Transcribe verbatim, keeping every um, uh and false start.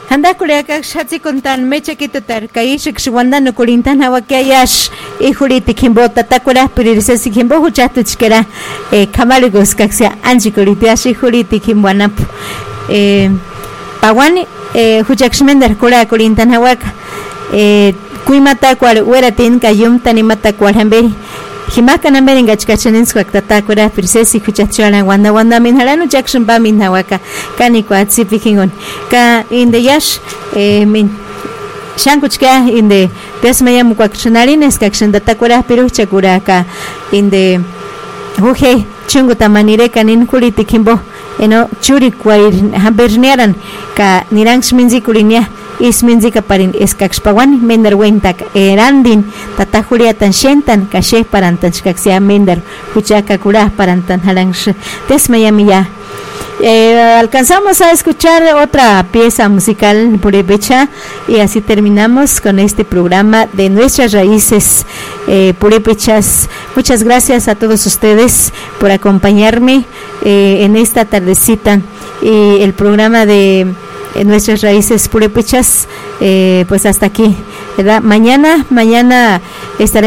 Handa kureaka shatsi kontan mecha kitutar kaishik shwandano kurintan hawakiayash ihuriti kimbo tatakura pirirse kimbo huchatu chkera eh kamaligos kaksia anji kuritiashi huriti kimwanap eh pawani eh huchakshmender kura kurintan hawaka eh kuimata kwal weratin kayum tanimata kwal hamberi Himaka na meringa chkachaninsko aktatakura pirsesi kuchachara wanda wanda min haranu jackson ba min hawaka kani kwa tsipikingon ka in the yash eh min shankuchka in the desmaya mukwakchnarines kakshanda takura pirucha kuraka in the hoje chungu tamanire kanin kuliti kimbo eno churi kwair hamberniaran ka nirangsh minzi kurinia isminzi kaparin eskakspawani mender wentak erandin tatajuria tan shentan kashe parantan skaksia mender huchaka kura parantan halangsh desmayamiya. Eh, alcanzamos a escuchar otra pieza musical purépecha y así terminamos con este programa de Nuestras Raíces eh, Purépechas. Muchas gracias a todos ustedes por acompañarme eh, en esta tardecita y el programa de eh, Nuestras Raíces Purépechas, eh, pues hasta aquí, ¿verdad? Mañana, mañana estaremos